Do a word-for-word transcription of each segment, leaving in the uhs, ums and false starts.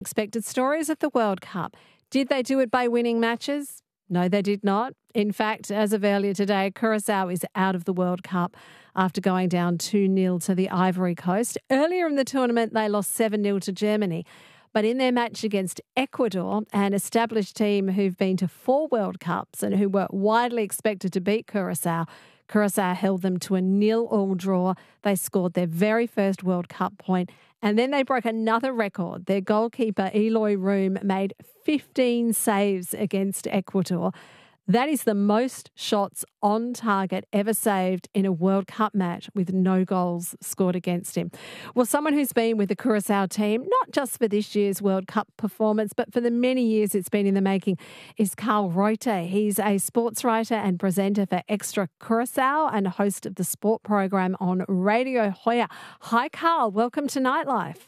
Expected stories of the World Cup. Did they do it by winning matches? No, they did not. In fact, as of earlier today, Curaçao is out of the World Cup after going down two nil to the Ivory Coast. Earlier in the tournament, they lost seven nil to Germany. But in their match against Ecuador, an established team who've been to four World Cups and who were widely expected to beat Curaçao, Curaçao held them to a nil-all draw. They scored their very first World Cup point, and then they broke another record. Their goalkeeper, Eloy Room, made fifteen saves against Ecuador. That is the most shots on target ever saved in a World Cup match with no goals scored against him. Well, someone who's been with the Curaçao team, not just for this year's World Cup performance, but for the many years it's been in the making, is Carl Reuter. He's a sports writer and presenter for Extra Curaçao and host of the sport program on Radio Hoya. Hi, Carl. Welcome to Nightlife.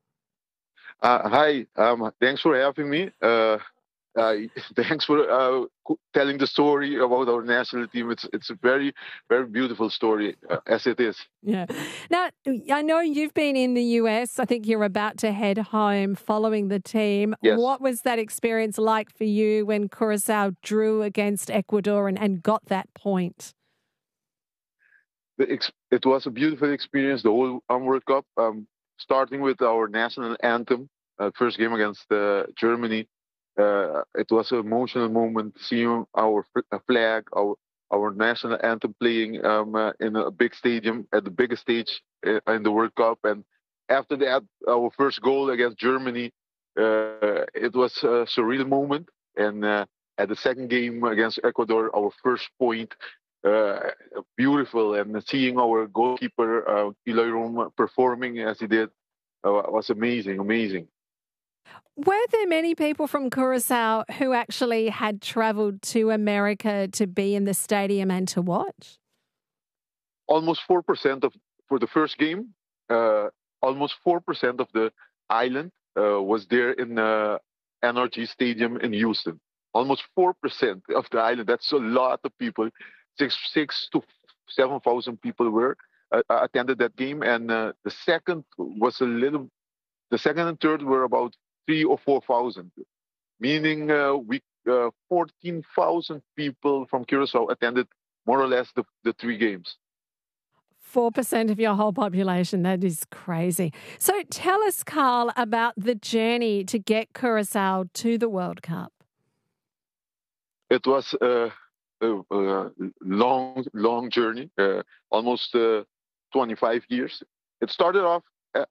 Uh, hi. Um, thanks for having me. Uh, Uh, thanks for uh, telling the story about our national team. It's it's a very, very beautiful story, uh, as it is. Yeah. Now, I know you've been in the U S. I think you're about to head home following the team. Yes. What was that experience like for you when Curaçao drew against Ecuador and, and got that point? The ex- it was a beautiful experience, the whole um, World Cup, um, starting with our national anthem, uh, first game against uh, Germany. Uh, it was an emotional moment seeing our flag, our our national anthem playing um, uh, in a big stadium at the biggest stage in the World Cup. And after that, our first goal against Germany, uh, it was a surreal moment. And uh, at the second game against Ecuador, our first point, uh, beautiful. And seeing our goalkeeper, uh, Eloy Room, performing as he did uh, was amazing, amazing. Were there many people from Curaçao who actually had travelled to America to be in the stadium and to watch? Almost four percent of, for the first game, uh, almost four percent of the island uh, was there in the N R G Stadium in Houston. Almost four percent of the island. That's a lot of people. Six, six to seven thousand people were uh, attended that game. And uh, the second was a little, the second and third were about three or four thousand, meaning uh, we uh, fourteen thousand people from Curaçao attended more or less the, the three games. Four percent of your whole population. That is crazy. So tell us, Carl, about the journey to get Curaçao to the World Cup. It was a, a, a long, long journey, uh, almost uh, twenty-five years. It started off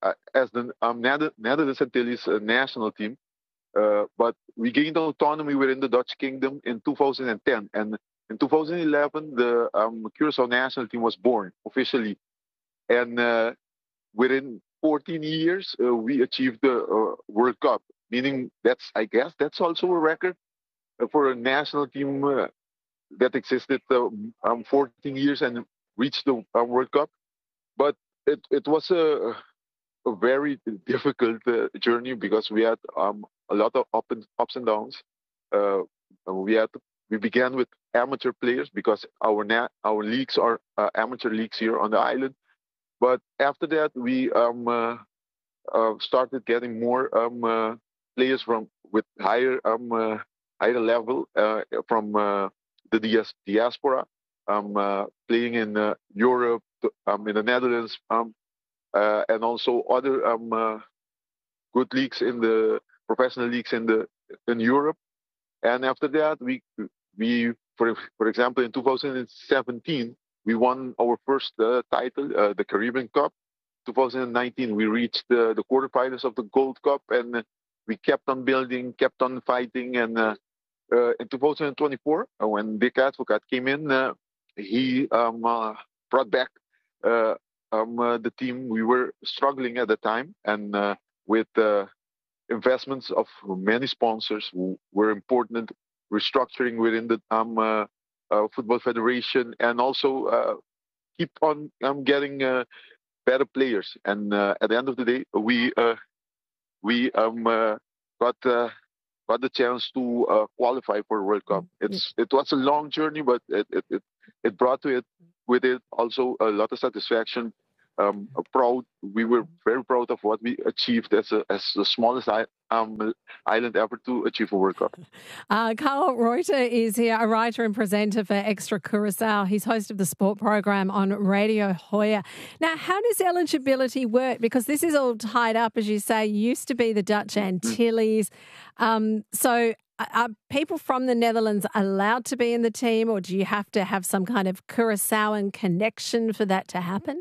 as the um, Netherlands Antilles uh, national team, uh, but we gained autonomy within the Dutch Kingdom in two thousand ten, and in two thousand eleven the um, Curaçao national team was born officially, and uh, within fourteen years uh, we achieved the uh, World Cup, meaning that's, I guess that's also a record for a national team uh, that existed uh, um, fourteen years and reached the uh, World Cup. But it, it was a a very difficult uh, journey because we had um, a lot of up and, ups and downs. Uh, we had we began with amateur players because our na- our leagues are uh, amateur leagues here on the island. But after that, we um, uh, uh, started getting more um, uh, players from with higher um, uh, higher level uh, from uh, the dias- diaspora, um, uh, playing in uh, Europe, um, in the Netherlands. Um, Uh, and also other um, uh, good leagues in the professional leagues in the in Europe. And after that, we we for for example in two thousand seventeen we won our first uh, title, uh, the Caribbean Cup. twenty nineteen we reached the, the quarterfinals of the Gold Cup, and we kept on building, kept on fighting. And uh, uh, in two thousand twenty-four, uh, when Dick Advocaat came in, uh, he um, uh, brought back. Uh, Um, uh, the team. We were struggling at the time, and uh, with uh, investments of many sponsors who were important, restructuring within the um, uh, uh, Football Federation, and also uh, keep on um, getting uh, better players. And uh, at the end of the day, we uh, we um, uh, got uh, got the chance to uh, qualify for World Cup. It's it was a long journey, but it it it, it brought to it with it also a lot of satisfaction um, proud. We were very proud of what we achieved as a, as the smallest I, um, island ever to achieve a World Cup. Uh, Carl Reuter is here, a writer and presenter for Extra Curacao. He's host of the sport program on Radio Hoya. Now, how does eligibility work? Because this is all tied up, as you say, used to be the Dutch Antilles. Um, so are people from the Netherlands allowed to be in the team, or do you have to have some kind of Curaçaoan connection for that to happen?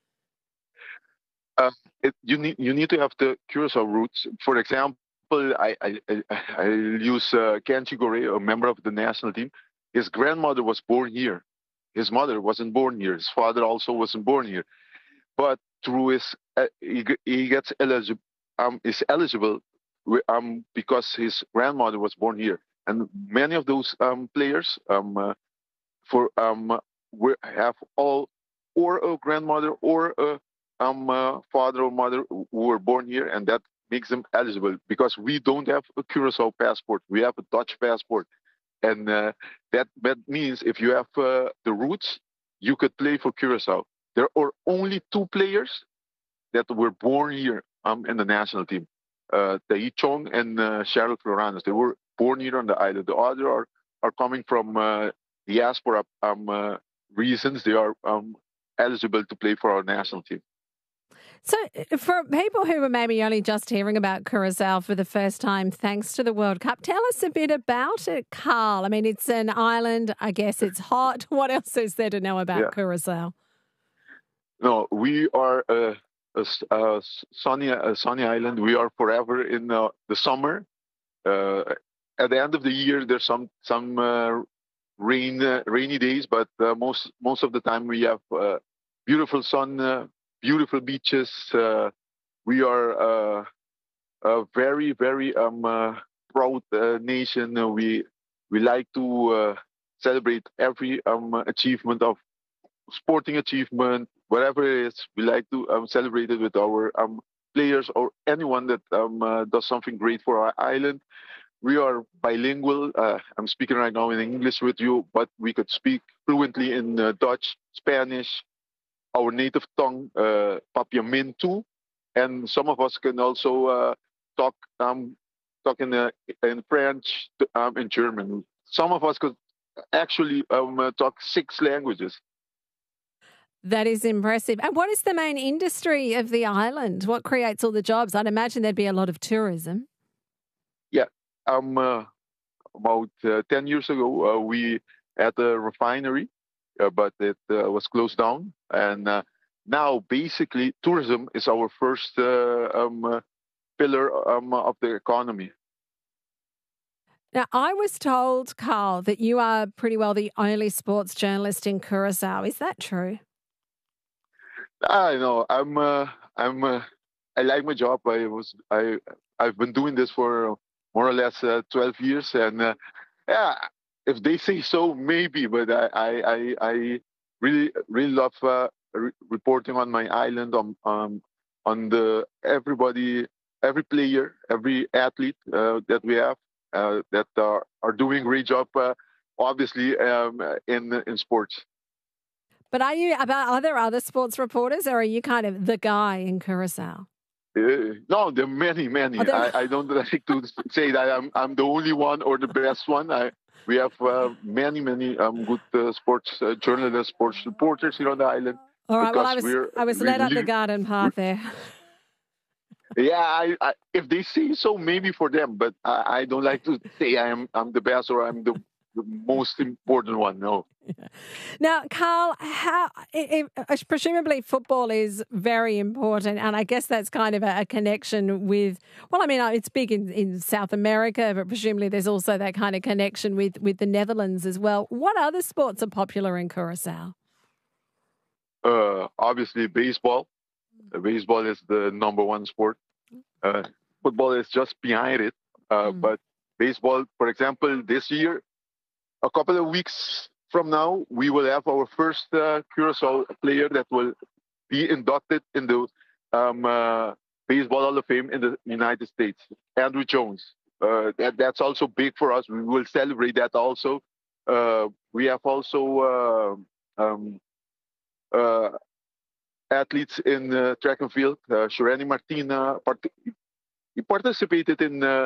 Uh, it, you need you need to have the Curacao roots. For example, I I, I, I use uh, Kenji Gore, a member of the national team. His grandmother was born here. His mother wasn't born here. His father also wasn't born here. But through his uh, he, he gets eligible um is eligible um because his grandmother was born here. And many of those um players um uh, for um we have all or a grandmother or a um uh, father or mother who were born here, and that makes them eligible because we don't have a Curacao passport. We have a Dutch passport, and uh, that that means if you have uh, the roots, you could play for Curacao. There are only two players that were born here um in the national team, uh, Tahi Chong and uh, Cheryl Floranos. They were born here on the island. The other are are coming from uh, diaspora um uh, reasons. They are um eligible to play for our national team. So for people who were maybe only just hearing about Curacao for the first time, thanks to the World Cup, tell us a bit about it, Carl. I mean, it's an island. I guess it's hot. What else is there to know about yeah. Curacao? No, we are a, a, a sunny a sunny island. We are forever in uh, the summer. Uh, at the end of the year, there's some some uh, rain uh, rainy days, but uh, most most of the time we have uh, beautiful sun. Uh, Beautiful beaches. Uh, we are uh, a very, very um, uh, proud uh, nation. Uh, we we like to uh, celebrate every um, achievement of sporting achievement, whatever it is. We like to um, celebrate it with our um, players or anyone that um, uh, does something great for our island. We are bilingual. Uh, I'm speaking right now in English with you, but we could speak fluently in uh, Dutch, Spanish, our native tongue, uh, Papiamin too, and some of us can also uh, talk um, talk in uh, in French, um, in German. Some of us could actually um, uh, talk six languages. That is impressive. And what is the main industry of the island? What creates all the jobs? I'd imagine there'd be a lot of tourism. Yeah, um, uh, about uh, ten years ago, uh, we had a refinery. Uh, but it uh, was closed down. And uh, now, basically, tourism is our first uh, um, uh, pillar um, of the economy. Now, I was told, Carl, that you are pretty well the only sports journalist in Curacao. Is that true? I know. I'm. Uh, I'm. Uh, I like my job. I was. I. I've been doing this for more or less uh, twelve years, and uh, yeah. If they say so, maybe, but I, I, I really, really love uh, re- reporting on my island, on, um, on the everybody, every player, every athlete uh, that we have uh, that are, are doing a great job, uh, obviously, um, in in sports. But are you about are there other sports reporters, or are you kind of the guy in Curacao? Uh, no, there are many, many. There... I, I don't like to say that I'm I'm the only one or the best one. I. We have uh, many, many um, good uh, sports uh, journalists, sports reporters here on the island. All right, well, I was, I was led up the garden path there. Yeah, I, I, if they say so, maybe for them, but I, I don't like to say I am I'm the best or I'm the, the most important one, no. Yeah. Now, Carl, how it, it, presumably football is very important, and I guess that's kind of a, a connection with, well, I mean, it's big in, in South America, but presumably there's also that kind of connection with, with the Netherlands as well. What other sports are popular in Curacao? Uh, obviously, baseball. Uh, baseball is the number one sport. Uh, football is just behind it, uh, mm. but baseball, for example, this year, a couple of weeks from now, we will have our first uh, Curacao player that will be inducted in the um, uh, Baseball Hall of Fame in the United States, Andruw Jones. Uh, that, that's also big for us. We will celebrate that also. Uh, we have also uh, um, uh, athletes in uh, track and field. Uh, Shirani Martina part- he participated in uh,